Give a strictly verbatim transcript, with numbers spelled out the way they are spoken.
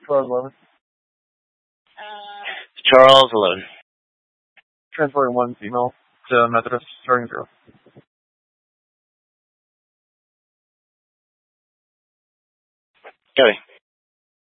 Charles eleven. Charles eleven. Transporting one female to Methodist, starting zero. Copy.